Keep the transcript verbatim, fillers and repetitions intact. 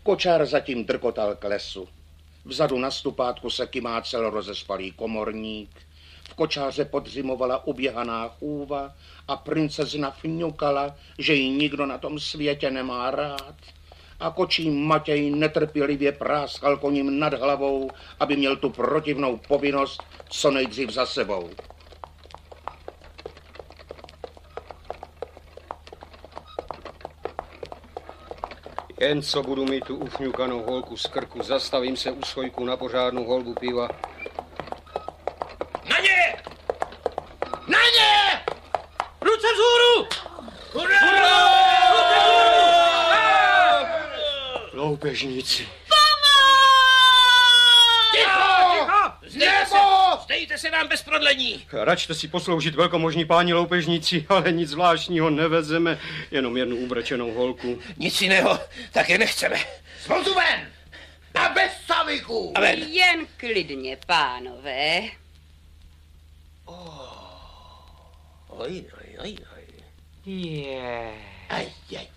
Kočár zatím drkotal k lesu. Vzadu na stupátku se kymácel rozespalý komorník. V kočáře podřimovala uběhaná chůva a princezna fňukala, že ji nikdo na tom světě nemá rád. A kočí Matěj netrpělivě práskal koním nad hlavou, aby měl tu protivnou povinnost co nejdřív za sebou. Jen co budu mít tu ufňukanou holku z krku, zastavím se u schojku na pořádnou holbu piva. Na ně! Na ně! Ruce vzhůru! Hurá! Ruce vzhůru! Loupežníci. Ticho! Ticho! Zdejte se, zdejte se vám bez prodlení. Račte si posloužit velkomožní páni loupežníci, ale nic zvláštního nevezeme, jenom jednu ubrečenou holku. Nic jiného také nechceme. Zvoltu ven! A bez saviků! A ven. Jen klidně, pánové. Oh. Oj, oj, oj, oj. Je. Aj, aj,